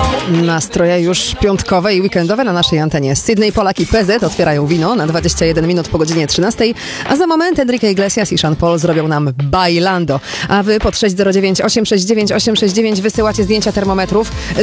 Nastroje już piątkowe i weekendowe na naszej antenie. Sydney, Polak i PZ otwierają wino na 21 minut po godzinie 13, a za moment Enrique Iglesias i Sean Paul zrobią nam Bailando. A wy pod 609 869 869 wysyłacie zdjęcia termometrów.